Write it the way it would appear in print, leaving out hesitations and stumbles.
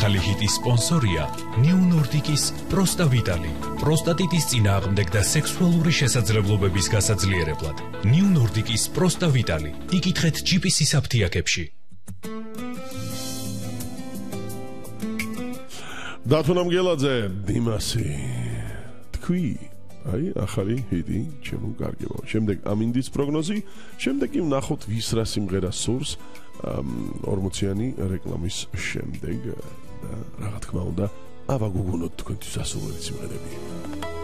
ახალი ჰიტის სპონსორია New Nordic-ის პროსტავიტალი. პროსტატიტის წინააღმდეგ და სექსუალური შესაძლებლობების გასაძლიერებლად. New Nordic-ის პროსტავიტალი. იკითხეთ GPS-ის აფთიაქებში. დათუნა მგელაძე, დიმასი. თქვი, აი, ახალი ჰიტი, ჩემო კარგებო. შემდეგ ამინდის პროგნოზი, შემდეგ კი ვნახოთ ვის რა სიმღერა სურს 40-იანი რეკლამის შემდეგ და რა თქმა უნდა, ავაგუგუნოთ თქვენთვის ასულელი სიმღერები.